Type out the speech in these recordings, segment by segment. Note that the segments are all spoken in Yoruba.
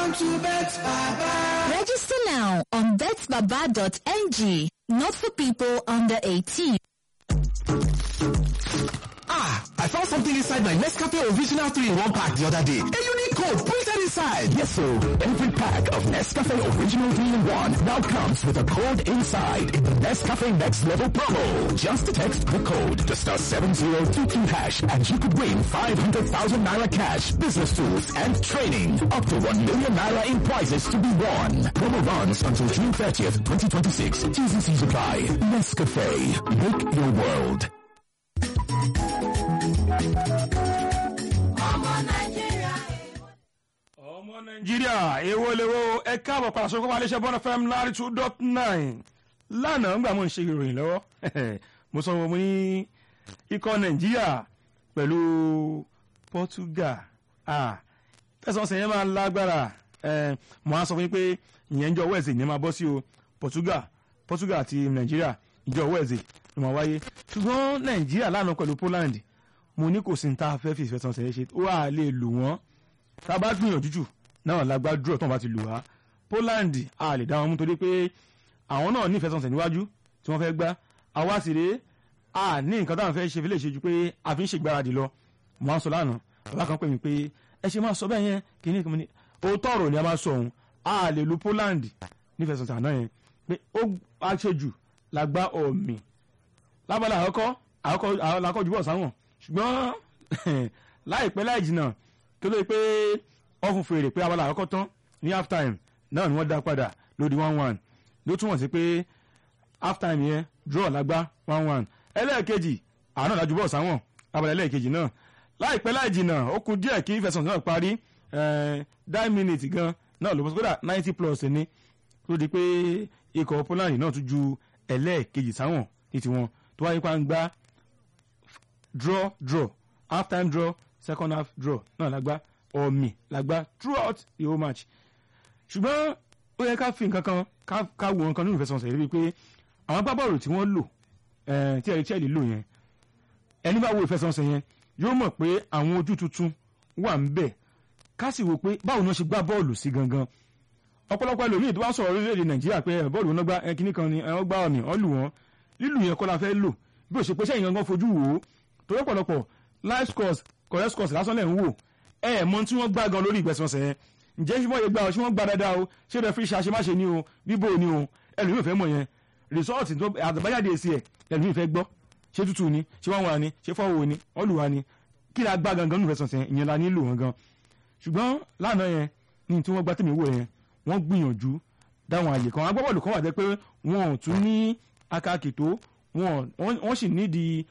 Welcome to Bet Baba. Register now on betbaba.ng. Not for people under 18. I found something inside my Nescafe Original 3-in-1 pack the other day. A unique code printed inside. Yes, so every pack of Nescafe Original 3-in-1 now comes with a code inside in the Nescafe Next Level promo. Just text the code to *7022# and you could win 500,000 Naira cash, business tools, and training. Up to 1 million Naira in prizes to be won. Promo runs until June 30th, 2026. T's and C's apply. Nescafe. Make your world. ọmọ nàìjíríà èwo lèwo ẹ káàbọ̀ padà sókè wà léṣe bọ́n fm 92.9 lánàá ńgbà mo ń ṣe ìròyìn lọ́wọ́ mo sọ mo ní ikọ̀ nàìjíríà pẹ̀lú Portugal fẹsọ̀ ọ̀sẹ̀ yẹn máa lágbára mo á sọ fún yín pé ìyẹn ìjọ wẹ́ẹ̀sì ni máa bọ́ sí o Portugal àti nàìjíríà ìjọ wẹ́ẹ̀sì ló máa wáyé ṣùgbọ́n nàìjíríà lánàá pẹ̀lú Poland mo ní kò sí ní tá a fẹ́ fi ìfẹsọ̀ ọ̀sẹ̀ yẹn ṣe ó wà lè lù wọ́n tá a bá gbìyànjú jù náà lágbá dúró tó wọn bá ti lù wá Poland a lè dá wọn mú torí pé àwọn náà ní ìfẹsọ̀nsẹ̀ níwájú tí wọ́n fẹ́ gbá àwa sì rèé a ní nǹkan táwọn fẹ́ ṣe fi lè ṣe ju pé a fi ń ṣègbáradì lọ mo á sọ lánàá bàbá kan pè mí pé ẹ ṣe máa sọ bẹ́ẹ̀ yẹn kì í ní ìkànnì òótọ́ ọ̀rọ̀ ni a máa sọ òun a lè lu Poland ní ìfẹsọ̀nsẹ̀ àná yẹn pé ó aṣojú lágbá ọ̀mì lábàlá àkọ́kọ́ làkọ́jú bọ̀ sáwọn ṣùgbọ́n láìpẹ́ láì jìnnà tó lóye pé ọ̀fun fèrè pé abala àkọ́kọ́ tán ní half time náà ni wọ́n dá padà lódi 1-1 ló túmọ̀ sí pé half time yẹn draw lágbá 1-1 ẹlẹ́ẹ̀kejì àná lájú bọ́ọ̀ sáwọn abala ẹlẹ́ẹ̀kejì náà láìpẹ́ láì jìnnà ó kù díẹ̀ kí ìfẹsẹ̀wọnsẹ̀ náà parí 9 minutes gan náà ló bọ́ sí kódà 90+ ní tó di pé ikọ̀ Poland náà tún ju ẹlẹ́ẹ̀kejì sáwọn ní tiwọn tó wáyé pa ń gbá draw half time draw second half draw náà lágbá ọ̀mì lágbá throughout the whole match ṣùgbọ́n ó yẹ ká fi nǹkan kan ká wo nǹkan nínú ìfẹsẹ̀wọnsẹ̀ rí pé àwọn agbábọ́ọ̀lù tí wọ́n lò tí ẹ̀rí Chelsea lò yẹn ẹni bá wo ìfẹsẹ̀wọnsẹ̀ yẹn yóò mọ̀ pé àwọn ojú tuntun wà ń bẹ̀ ká sì wò pé báwo ni wọ́n ṣe gbá bọ́ọ̀lù sí gangan ọ̀pọ̀lọpọ̀ ẹlòmíì tó wá sọ̀rọ̀ orílẹ̀-èdè Nàìjíríà pé bọ́ọ̀lù wọn gbá kíní kan ni wọ́n gbá ọ̀mì wọ́n lù wọ́n lílù yẹn kọ́ la fẹ́ lò bí ó ṣe pé sẹ́yìn gangan fojú wò ó torí ọ̀pọ̀lọpọ̀ live scores correct scores lásán lẹ̀ ń wò mọ tí wọ́n gbá gan lórí ìgbẹ̀sọ̀nsẹ̀ yẹn ǹjẹ́ ṣé wọ́n yẹ gbá ọ ṣé wọ́n gbá dáadáa o ṣé rẹ́fírí ṣàṣemáṣe ni o bíbó ni o ẹlòmíì fẹ́ mọ̀ yẹn rìsọ́ọ̀tì tó àgbàjáde èsì ẹ̀ ẹlòmíì fẹ́ gbọ́ ṣé tútù ni ṣé wọ́n wà ní ṣé fọ́wọ́ ni ọlùwà ni kí la gbá gangan nínú ìfẹsọ̀nsẹ̀ ìyẹn la nílò wọn gan ṣùgbọ́n lánàá yẹn ní tí wọ́n gbá tèmi wò yẹn wọ́n gbìyànjú dáwọn àyè kan agbábọ́ọ̀lù kan wà jẹ́ pé wọn ò tún ní akáàkì tó wọ́n sì nídìí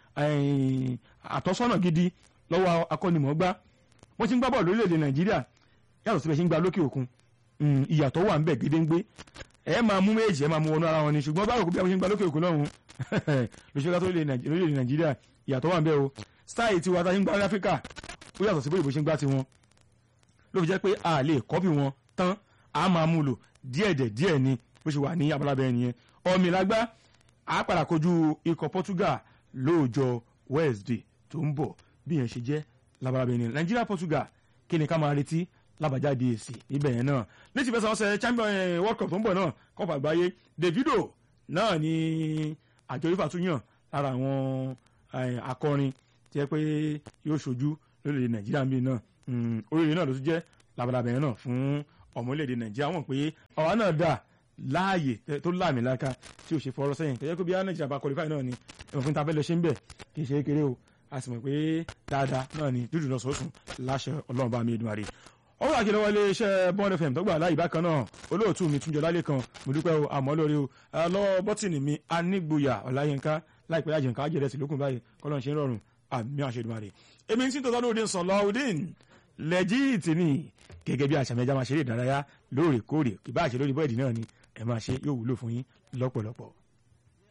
àtọ́sọ́nà gidi lọ́wọ́ akọ́nimọ̀ọ́gbá wọ́n ti ń gbá bọ́ọ̀lù lórílẹ̀‐èdè Nàìjíríà yàtọ̀ síbẹ̀ ṣe ń gba lókè òkun ìyàtọ̀ wà ń bẹ̀ gédéǹgbé ẹ máa mú méjì ẹ máa mú wọnú ara wọn ni ṣùgbọ́n báwo kò bí àwọn ṣe ń gba lókè òkun náà lóṣèlú lórílẹ̀‐èdè Nàìjíríà ìyàtọ̀ wà ń bẹ̀ o style tiwa tá a ṣe ń gbá Áfíríkà ó yàtọ̀ sí bóyá ìbò ṣe ń gbá tiwọn ló fi jẹ́ pé a lè kọ́pì wọn tán a máa mú lò díẹ̀ ni bó ṣe wà ní abalabẹ́ nìyẹn ọ̀mì lágbá a padà kojú ikọ̀ Portugal lóòjọ́ Wednesday tó ń bọ̀ bí yẹn ṣe jẹ́ labalabẹ́ nìyẹn Nàìjíríà Portugal kí ni ká máa retí lábàjáde èsì níbẹ̀ yẹn náà ní ti fẹsẹ̀ ọ̀sẹ̀ champion world cup tó ń bọ̀ náà kọ́pà àgbáyé Davido náà ni àjọ ifá tún yàn lára àwọn akọrin tí ẹ pé yóò ṣojú lórílẹ̀‐èdè Nàìjíríà bíi náà orílẹ̀ náà ló tún jẹ́ labalabẹ́ yẹn náà fún ọmọ orílẹ̀‐èdè Nàìjíríà wọ́n pé àwa náà dà láàyè tó láàmì láka tí ò ṣe fọ̀rọ̀ sẹ́yìn kẹ́jẹ́ kó bí Nàìjíríà bá qualify náà ni ẹ̀wọ̀n fún tabẹ́lẹ̀ ṣe ń bẹ̀ kì í ṣe kéré o a sì mọ̀ pé dáadáa náà ni dúdú lọ sọ́sùn láṣẹ Ọlọ́run bá mi Èdùmàrè ọwọ́ àkìlẹ̀ wọlé iṣẹ́ Bond FM tó gbà láyìí bákan náà olóòtú mi Túnjọ Lálẹ́ kan mo dúpẹ́ o àmọ́ lórí o lọ́wọ́ bọ́tìnì mi Anígboyà Ọláyínká láìpẹ́ lájẹ̀ nǹkan ájẹ̀rẹ̀ sí lókun báyìí kọ́lọ́n ṣe ń rọrùn àmì àṣẹ Èdùmàrè èmi ń tí tọ́tọ́ lóde Sọláudeen lẹ́jìtì ni gẹ́gẹ́ bí àṣà mẹ́jà máa ṣeré ìdárayá lóòrèkóòrè kì bá àṣẹ lórí bọ́ọ̀dì náà ni ẹ máa ṣe yóò wúlò fún yín lọ́pọ̀lọpọ̀.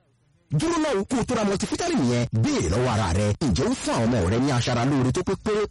dúró náà kó o tó ra multivitamin yẹn béèrè lọ́wọ́ ara rẹ ǹjẹ́ ó fún àwọn ọmọ rẹ ní aṣara lóore tó pé péré